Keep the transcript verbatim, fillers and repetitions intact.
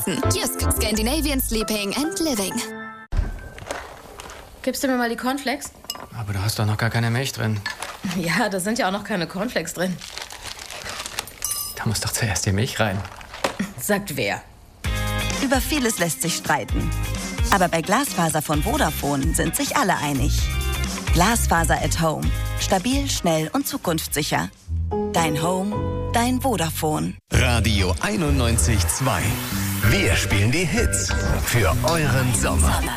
Weihnachten. Kiosk Scandinavian Sleeping and Living. Gibst du mir mal die Cornflakes? Aber du hast doch noch gar keine Milch drin. Ja, da sind ja auch noch keine Cornflakes drin. Da muss doch zuerst die Milch rein. Sagt wer? Über vieles lässt sich streiten. Aber bei Glasfaser von Vodafone sind sich alle einig. Glasfaser at Home. Stabil, schnell und zukunftssicher. Dein Home, dein Vodafone. Radio einundneunzig Komma zwei. Wir spielen die Hits für euren Sommer.